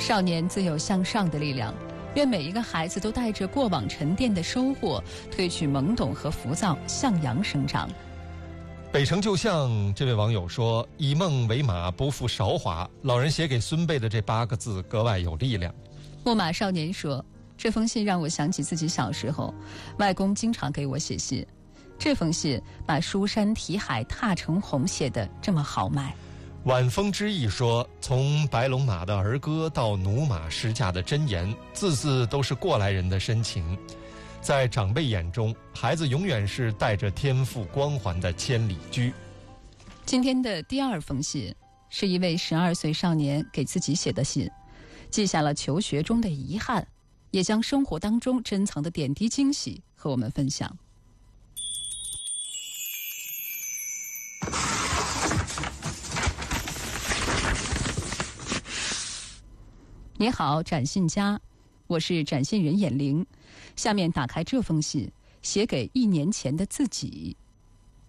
少年自有向上的力量，愿每一个孩子都带着过往沉淀的收获，褪去懵懂和浮躁，向阳生长。 北城旧巷这位网友说，以梦为马，不负韶华。老人写给孙辈的这8个字格外有力量。 木马少年说，这封信让我想起自己小时候，外公经常给我写信，这封信把书山题海踏成红写得这么豪迈。 晚风之意说，从白龙马的儿歌到驽马试驾的箴言，字字都是过来人的深情。在长辈眼中，孩子永远是带着天赋光环的千里驹。 今天的第2封信是一位12岁少年给自己写的信，记下了求学中的遗憾，也将生活当中珍藏的点滴惊喜和我们分享。你好，展信家，我是展信人眼玲。下面打开这封信，写给1年前的自己。